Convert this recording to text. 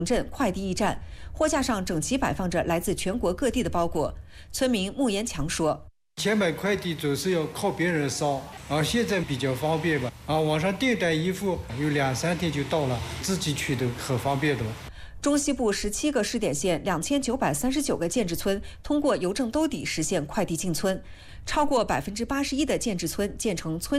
镇快递驿站，货架上整齐摆放着来自全国各地的包裹。村民穆延强说：“ 前买快递总是要靠别人捎，现在比较方便吧。网上订单衣服有2-3天就到了，自己取都很方便的。” 中西部17个试点县2939个建制村通过邮政兜底实现快递进村，超过81%的建制村建成村。